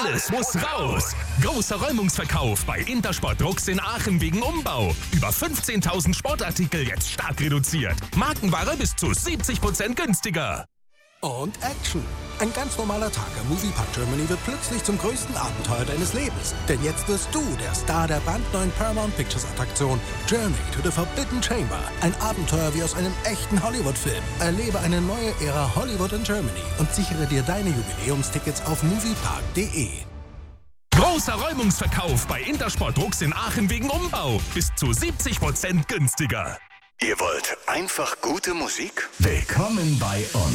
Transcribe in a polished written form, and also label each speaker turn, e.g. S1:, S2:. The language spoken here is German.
S1: Alles muss raus. Großer Räumungsverkauf bei Intersport Drucks in Aachen wegen Umbau. Über 15.000 Sportartikel jetzt stark reduziert. Markenware bis zu 70% günstiger.
S2: Und Action. Ein ganz normaler Tag am Moviepark Germany wird plötzlich zum größten Abenteuer deines Lebens. Denn jetzt wirst du der Star der brandneuen Paramount Pictures Attraktion Journey to the Forbidden Chamber. Ein Abenteuer wie aus einem echten Hollywood-Film. Erlebe eine neue Ära Hollywood in Germany und sichere dir deine Jubiläumstickets auf moviepark.de.
S1: Großer Räumungsverkauf bei Intersport Drucks in Aachen wegen Umbau. Bis zu 70% günstiger.
S3: Ihr wollt einfach gute Musik? Willkommen bei uns.